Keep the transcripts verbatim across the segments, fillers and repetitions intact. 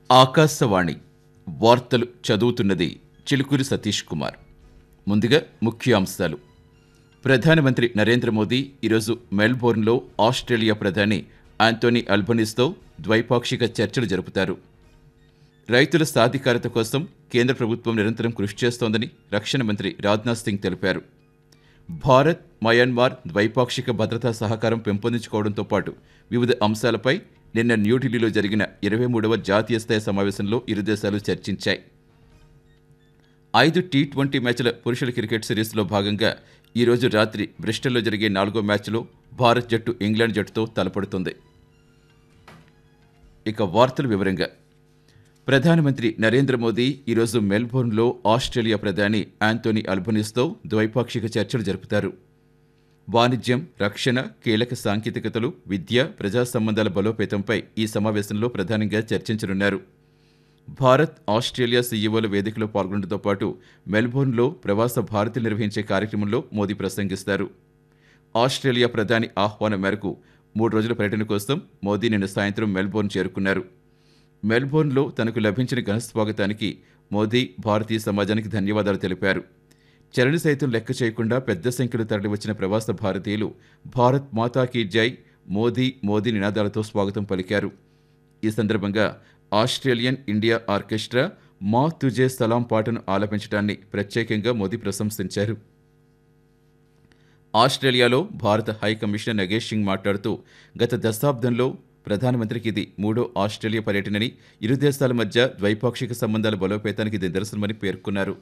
ఆకాశవాణి వార్తలు చదువుతున్నది చిలుకూరి సతీష్ కుమార్. ముందుగా ముఖ్యాంశాలు. ప్రధానమంత్రి నరేంద్ర మోదీ ఈరోజు మెల్బోర్న్లో ఆస్ట్రేలియా ప్రధాని ఆంటోనీ అల్బనీస్తో ద్వైపాక్షిక చర్చలు జరుపుతారు. రైతుల సాధికారత కోసం కేంద్ర ప్రభుత్వం నిరంతరం కృషి చేస్తోందని రక్షణ మంత్రి రాజ్నాథ్ సింగ్ తెలిపారు. భారత్ మయన్మార్ ద్వైపాక్షిక భద్రతా సహకారం పెంపొందించుకోవడంతో పాటు వివిధ అంశాలపై నిన్న న్యూఢిల్లీలో జరిగిన ఇరవై మూడవ జాతీయ స్థాయి సమావేశంలో ఇరు దేశాలు చర్చించాయి. ఐదు టీ ట్వంటీ మ్యాచ్ల పురుషుల క్రికెట్ సిరీస్లో భాగంగా ఈరోజు రాత్రి బ్రిస్టల్లో జరిగే నాలుగో మ్యాచ్లో భారత్ జట్టు ఇంగ్లాండ్ జట్టుతో తలపడుతుంది. ఇక వార్తల వివరంగా. ప్రధానమంత్రి నరేంద్ర మోదీ ఈరోజు మెల్బోర్న్లో ఆస్ట్రేలియా ప్రధాని ఆంటోనీ అల్బనీస్తో ద్వైపాక్షిక చర్చలు జరుపుతారు. వాణిజ్యం, రక్షణ, కీలక సాంకేతికతలు, విద్య, ప్రజా సంబంధాల బలోపేతంపై ఈ సమావేశంలో ప్రధానంగా చర్చించనున్నారు. భారత్, ఆస్ట్రేలియా సీఈఓల వేదికలో పాల్గొనడంతో పాటు మెల్బోర్న్లో ప్రవాస భారతీయులు నిర్వహించే కార్యక్రమంలో మోదీ ప్రసంగిస్తారు. ఆస్ట్రేలియా ప్రధాని ఆహ్వానం మేరకు మూడు రోజుల పర్యటన కోసం మోదీ నిన్న సాయంత్రం మెల్బోర్న్ చేరుకున్నారు. మెల్బోర్న్లో తనకు లభించిన ఘన స్వాగతానికి మోదీ భారతీయ సమాజానికి ధన్యవాదాలు తెలిపారు. చరణ సైతం లెక్క చేయకుండా పెద్ద సంఖ్యలో తరలివచ్చిన ప్రవాస భారతీయులు భారత్ మాతా కీ జై, మోదీ మోదీ నినాదాలతో స్వాగతం పలికారు. ఈ సందర్భంగా ఆస్ట్రేలియన్ ఇండియా ఆర్కెస్ట్రా మా తుజే సలాం పాటను ఆలపించడాన్ని ప్రత్యేకంగా మోదీ ప్రశంసించారు. ఆస్ట్రేలియాలో భారత హై కమిషనర్ నగేష్ సింగ్ మాట్లాడుతూ, గత దశాబ్దంలో ప్రధానమంత్రికి ఇది మూడో ఆస్ట్రేలియా పర్యటనని, ఇరు దేశాల మధ్య ద్వైపాక్షిక సంబంధాల బలోపేతానికి ఇది నిదర్శనమని పేర్కొన్నారు.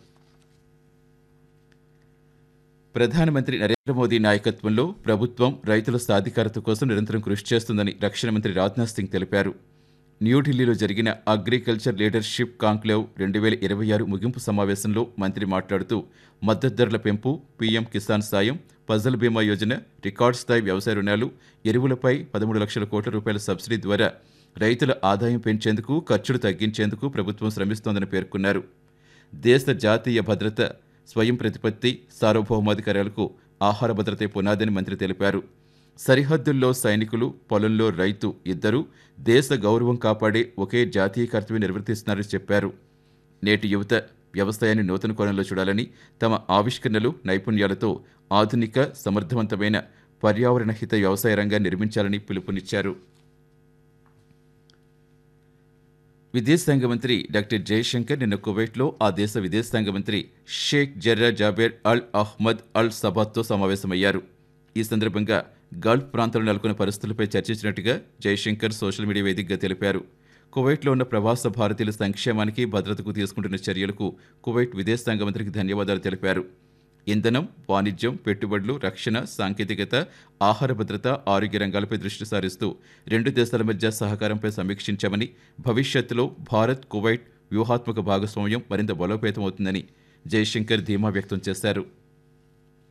ప్రధానమంత్రి నరేంద్ర మోదీ నాయకత్వంలో ప్రభుత్వం రైతుల సాధికారత కోసం నిరంతరం కృషి చేస్తుందని రక్షణ మంత్రి రాజ్నాథ్ సింగ్ తెలిపారు. న్యూఢిల్లీలో జరిగిన అగ్రికల్చర్ లీడర్షిప్ కాంక్లేవ్ రెండు వేల ఇరవై ఆరు ముగింపు సమావేశంలో మంత్రి మాట్లాడుతూ, మద్దతు ధరల పెంపు, పీఎం కిసాన్ సాయం, ఫసల్ బీమా యోజన, రికార్డు స్థాయి వ్యవసాయ రుణాలు, ఎరువులపై పదమూడు లక్షల కోట్ల రూపాయల సబ్సిడీ ద్వారా రైతుల ఆదాయం పెంచేందుకు, ఖర్చులు తగ్గించేందుకు ప్రభుత్వం శ్రమిస్తోందని పేర్కొన్నారు. దేశ జాతీయ భద్రత, స్వయం ప్రతిపత్తి, సార్వభౌమాధికారాలకు ఆహార భద్రతే పునాదని మంత్రి తెలిపారు. సరిహద్దుల్లో సైనికులు, పొలంలో రైతు ఇద్దరూ దేశ గౌరవం కాపాడే ఒకే జాతీయ కర్తవ్యం నిర్వర్తిస్తున్నారని చెప్పారు. నేటి యువత వ్యవసాయాన్ని నూతన కోణంలో చూడాలని, తమ ఆవిష్కరణలు, నైపుణ్యాలతో ఆధునిక, సమర్థవంతమైన, పర్యావరణ హిత వ్యవసాయ రంగాన్ని నిర్మించాలని పిలుపునిచ్చారు. విదేశాంగ మంత్రి డాక్టర్ జయశంకర్ నిన్న కువైట్లో ఆ దేశ విదేశాంగ మంత్రి షేక్ జర్రా జాబెర్ అల్ అహ్మద్ అల్ సబాత్తో సమావేశమయ్యారు. ఈ సందర్భంగా గల్ఫ్ ప్రాంతంలో నెలకొన్న పరిస్థితులపై చర్చించినట్టుగా జయశంకర్ సోషల్ మీడియా వేదికగా తెలిపారు. కువైట్లో ఉన్న ప్రవాస భారతీయుల సంక్షేమానికి, భద్రతకు తీసుకుంటున్న చర్యలకు కువైట్ విదేశాంగ మంత్రికి ధన్యవాదాలు తెలిపారు. ఇంధనం, వాణిజ్యం, పెట్టుబడులు, రక్షణ, సాంకేతికత, ఆహార భద్రత, ఆరోగ్య రంగాలపై దృష్టి సారిస్తూ రెండు దేశాల మధ్య సహకారంపై సమీక్షించామని, భవిష్యత్తులో భారత్ కువైట్ వ్యూహాత్మక భాగస్వామ్యం మరింత బలోపేతమవుతుందని జయశంకర్ ధీమా వ్యక్తం చేశారు.